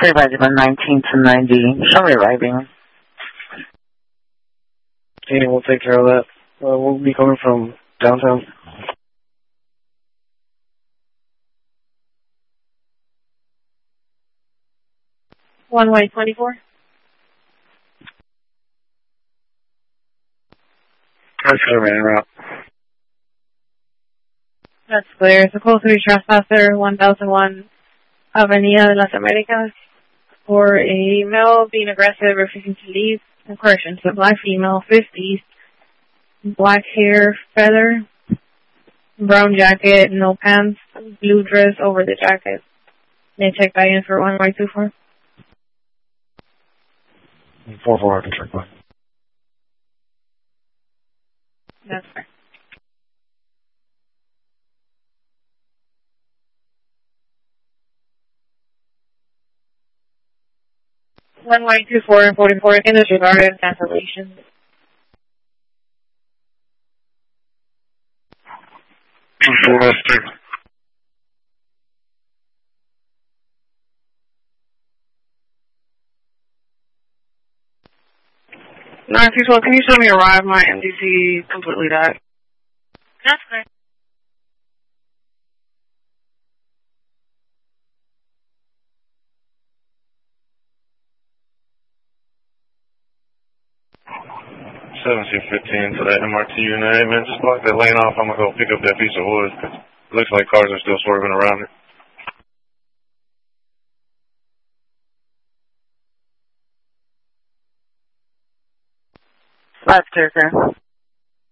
311 19 to 90. Show me arriving. Okay, we'll take care of that. We'll be coming from downtown. One-way 24. That's clear, man, route. That's clear. It's supposed to be trespasser 1001 Avenida de las Americas for a male being aggressive, refusing to leave. Corrections, a black female, 50s, black hair, feather, brown jacket, no pants, blue dress over the jacket. They check back in for 1Y24. 4-4, I can check back. That's fair. One-Y24 and 44 in disregarded cancellation. Western. 961, can you show me arrive? My MDC completely died. That's correct. C-15 for that MRT unit. Hey, man, just block that lane off. I'm going to go pick up that piece of wood because it looks like cars are still swerving around it. Left, Turker.